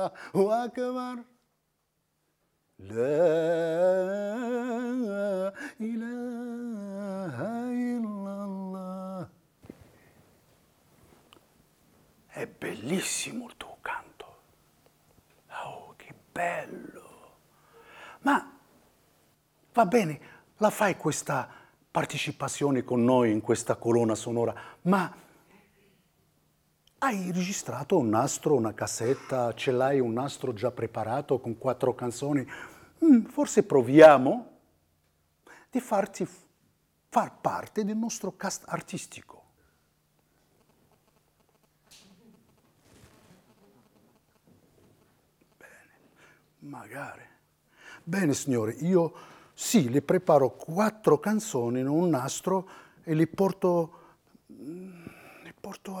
وأكبر لا إله إلا الله. È bellissimo il tuo canto. Oh, che bello. Ma va bene, la fai questa partecipazione con noi in questa colonna sonora, ma hai registrato un nastro, una cassetta, ce l'hai un nastro già preparato con 4 canzoni? Forse proviamo di farti far parte del nostro cast artistico. Magari. Bene, signore, io sì, le preparo 4 canzoni in un nastro e le porto